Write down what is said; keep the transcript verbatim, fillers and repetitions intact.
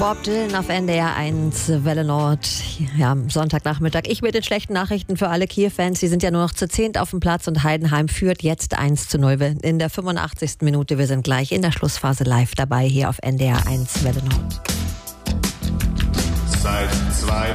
Bob Dylan auf N D R eins, Welle Nord, ja, Sonntagnachmittag. Ich mit den schlechten Nachrichten für alle Kiel-Fans. Sie sind ja nur noch zu zehnt auf dem Platz und Heidenheim führt jetzt eins zu null in der fünfundachtzigsten Minute. Wir sind gleich in der Schlussphase live dabei hier auf N D R eins, Welle Nord. Seit zwei